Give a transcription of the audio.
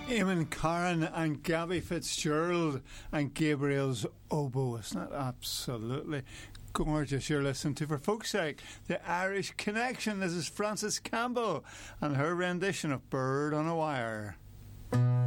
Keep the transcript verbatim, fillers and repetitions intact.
Eamon Corrin and Gabby Fitzgerald and Gabriel's oboe. Isn't that absolutely gorgeous? You're listening to, for folk's sake, the Irish Connection. This is Frances Campbell and her rendition of Bird on a Wire.